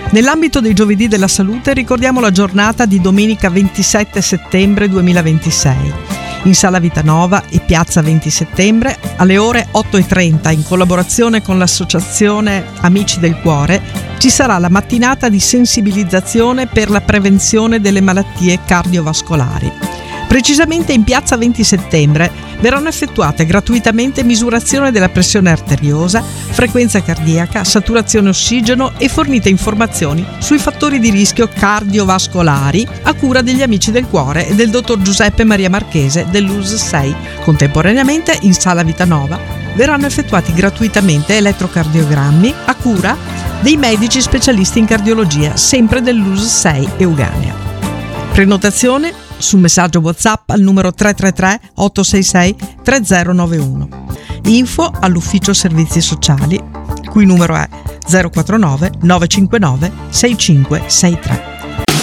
Nell'ambito dei Giovedì della Salute ricordiamo la giornata di domenica 27 settembre 2026. In Sala Vitanova e Piazza 20 Settembre alle ore 8:30, in collaborazione con l'associazione Amici del Cuore, ci sarà la mattinata di sensibilizzazione per la prevenzione delle malattie cardiovascolari. Precisamente in Piazza 20 Settembre verranno effettuate gratuitamente misurazione della pressione arteriosa, frequenza cardiaca, saturazione ossigeno e fornite informazioni sui fattori di rischio cardiovascolari a cura degli Amici del Cuore e del dottor Giuseppe Maria Marchese dell'US 6. Contemporaneamente in Sala Vitanova verranno effettuati gratuitamente elettrocardiogrammi a cura dei medici specialisti in cardiologia, sempre dell'US 6 Euganea. Prenotazione su messaggio WhatsApp al numero 333 866 3091. Info all'ufficio servizi sociali, cui numero è 049 959 6563.